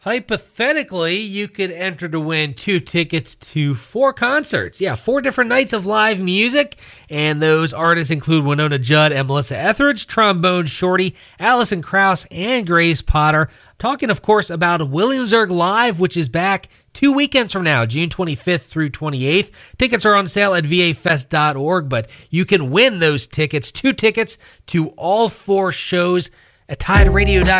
Hypothetically, you could enter to win 2 tickets to 4 concerts. Yeah, 4 different nights of live music. And those artists include Winona Judd and Melissa Etheridge, Trombone Shorty, Alison Krauss, and Grace Potter. Talking, of course, about Williamsburg Live, which is back 2 weekends from now, June 25th through 28th. Tickets are on sale at vafest.org, but you can win those tickets, 2 tickets to all 4 shows at TideRadio.com.